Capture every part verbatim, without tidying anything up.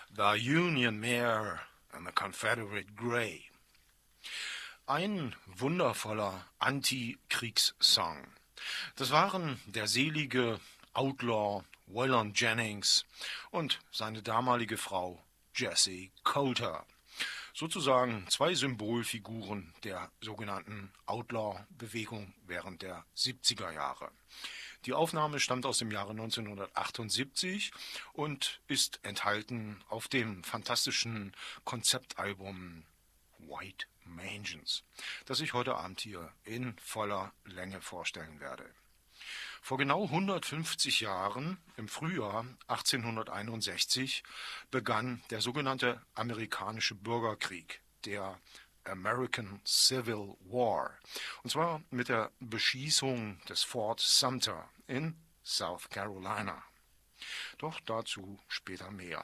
The Union Mare and the Confederate Grey. Ein wundervoller Anti-Kriegssong. Das waren der selige Outlaw Waylon Jennings und seine damalige Frau Jessie Coulter. Sozusagen zwei Symbolfiguren der sogenannten Outlaw-Bewegung während der siebziger Jahre. Die Aufnahme stammt aus dem Jahre neunzehnhundertachtundsiebzig und ist enthalten auf dem fantastischen Konzeptalbum White Mansions, das ich heute Abend hier in voller Länge vorstellen werde. Vor genau hundertfünfzig Jahren, im Frühjahr achtzehnhunderteinundsechzig, begann der sogenannte amerikanische Bürgerkrieg, der American Civil War, und zwar mit der Beschießung des Fort Sumter in South Carolina. Doch dazu später mehr.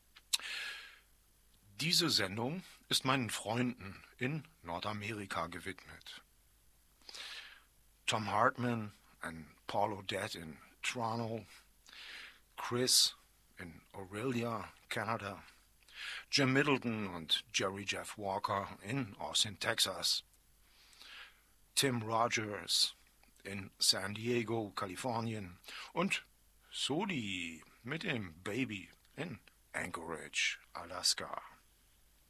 Diese Sendung ist meinen Freunden in Nordamerika gewidmet. Tom Hartman und Paul Odette in Toronto, Chris in Orillia, Kanada, Jim Middleton und Jerry Jeff Walker in Austin, Texas, Tim Rogers in San Diego, Kalifornien und Soli mit dem Baby in Anchorage, Alaska.